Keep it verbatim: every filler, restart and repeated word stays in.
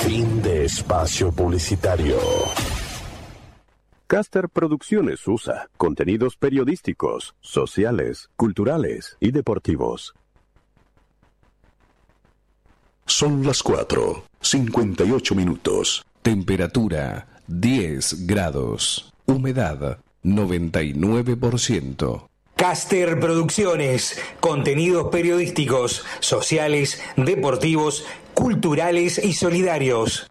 Fin de espacio publicitario. Caster Producciones U S A. Contenidos periodísticos, sociales, culturales y deportivos. Son las cuatro, cincuenta y ocho minutos. Temperatura diez grados. Humedad noventa y nueve por ciento. Caster Producciones. Contenidos periodísticos, sociales, deportivos, culturales y solidarios.